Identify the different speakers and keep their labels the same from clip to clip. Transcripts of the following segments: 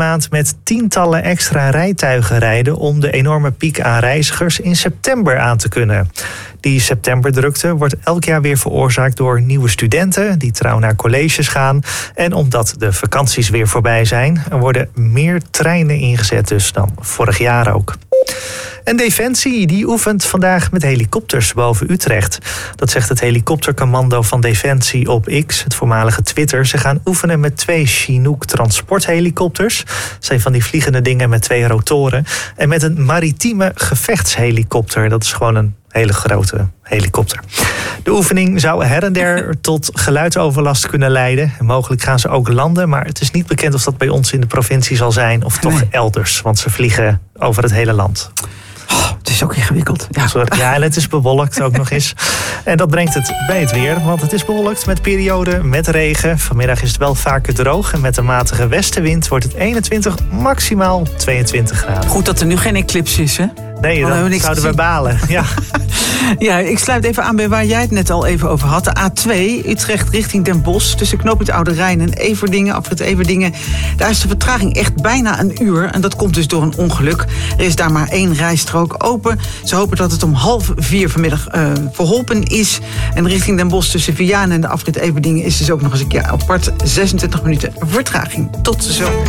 Speaker 1: maand met tientallen extra rijtuigen rijden om de enorme piek aan reizigers in september aan te kunnen. Die septemberdrukte wordt elk jaar weer veroorzaakt door nieuwe studenten die trouw naar colleges gaan. En omdat de vakanties weer voorbij zijn, er worden meer treinen ingezet dus dan vorig jaar ook. En Defensie die oefent vandaag met helikopters boven Utrecht. Dat zegt het helikoptercommando van Defensie op X, het voormalige Twitter. Ze gaan oefenen met 2 Chinook transporthelikopters. Dat zijn van die vliegende dingen met 2 rotoren. En met een maritieme gevechtshelikopter. Dat is gewoon een hele grote helikopter. De oefening zou her en der tot geluidsoverlast kunnen leiden. En mogelijk gaan ze ook landen, maar het is niet bekend of dat bij ons in de provincie zal zijn of toch elders. Want ze vliegen over het hele land.
Speaker 2: Het is ook ingewikkeld.
Speaker 1: Ja, en het is bewolkt ook nog eens. En dat brengt het bij het weer, want het is bewolkt met perioden met regen. Vanmiddag is het wel vaker droog en met een matige westenwind wordt het 21, maximaal 22 graden.
Speaker 2: Goed dat er nu geen eclipse is, hè?
Speaker 1: Nee, dan zouden we balen. Ja.
Speaker 2: Ja, ik sluit even aan bij waar jij het net al even over had. De A2, Utrecht richting Den Bosch, tussen knooppunt Oude Rijn en Everdingen, afrit Everdingen. Daar is de vertraging echt bijna een uur. En dat komt dus door een ongeluk. Er is daar maar 1 rijstrook open. Ze hopen dat het om 3:30 vanmiddag verholpen is. En richting Den Bosch tussen Vianen en de afrit Everdingen is dus ook nog eens een keer apart 26 minuten vertraging. Tot zo.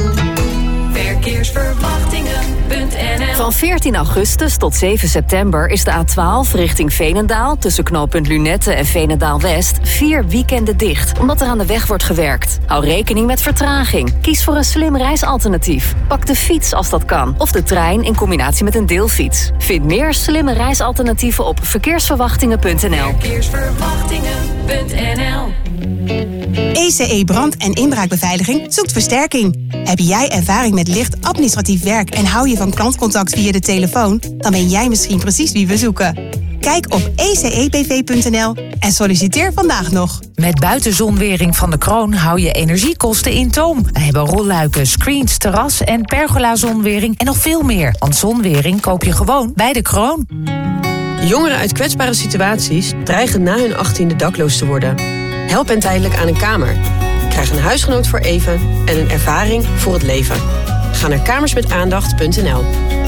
Speaker 3: Verkeersverwachtingen.nl. Van 14 augustus tot 7 september is de A12 richting Veenendaal tussen knooppunt Lunette en Veenendaal-West 4 weekenden dicht, omdat er aan de weg wordt gewerkt. Hou rekening met vertraging. Kies voor een slim reisalternatief. Pak de fiets als dat kan, of de trein in combinatie met een deelfiets. Vind meer slimme reisalternatieven op verkeersverwachtingen.nl. Verkeersverwachtingen.nl.
Speaker 4: ECE Brand- en inbraakbeveiliging zoekt versterking. Heb jij ervaring met licht administratief werk en hou je van klantcontact via de telefoon? Dan ben jij misschien precies wie we zoeken. Kijk op ecebv.nl en solliciteer vandaag nog.
Speaker 5: Met buitenzonwering van de Kroon hou je energiekosten in toom. We hebben rolluiken, screens, terras en pergola-zonwering en nog veel meer. Want zonwering koop je gewoon bij de Kroon.
Speaker 6: Jongeren uit kwetsbare situaties dreigen na hun 18e dakloos te worden. Help hen tijdelijk aan een kamer. Krijg een huisgenoot voor even en een ervaring voor het leven. Ga naar kamersmetaandacht.nl.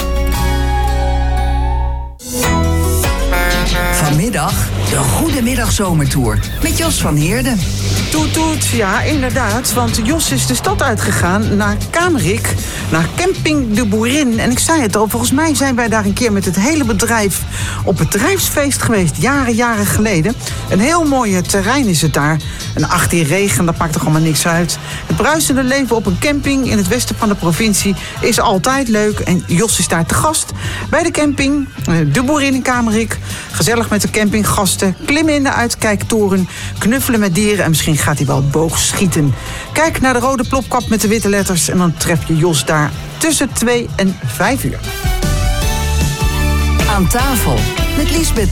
Speaker 7: Vanmiddag de Goedemiddag Zomertour met Jos van Heerden.
Speaker 2: Toet, ja, inderdaad. Want Jos is de stad uitgegaan naar Kamerik, naar Camping de Boerin. En ik zei het al, volgens mij zijn wij daar een keer met het hele bedrijf op bedrijfsfeest geweest. Jaren geleden. Een heel mooi terrein is het daar. En 18 regen, dat maakt toch allemaal niks uit. Het bruisende leven op een camping in het westen van de provincie is altijd leuk. En Jos is daar te gast bij de camping de Boerin in Kamerik. Gezellig met de campinggasten, klimmen in de uitkijktoren, knuffelen met dieren en misschien gaat hij wel boogschieten. Kijk naar de rode plopkap met de witte letters en dan tref je Jos daar tussen 2 en 5 uur.
Speaker 7: Aan tafel met Liesbeth